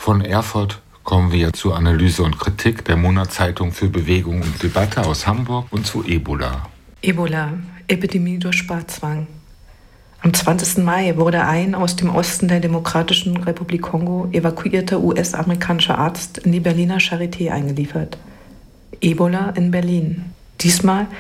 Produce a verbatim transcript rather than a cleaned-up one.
Von Erfurt kommen wir zur Analyse und Kritik der Monatszeitung für Bewegung und Debatte aus Hamburg und zu Ebola. Ebola, Epidemie durch Sparzwang. Am zwanzigsten Mai wurde ein aus dem Osten der Demokratischen Republik Kongo evakuierter U S-amerikanischer Arzt in die Berliner Charité eingeliefert. Ebola in Berlin. Diesmal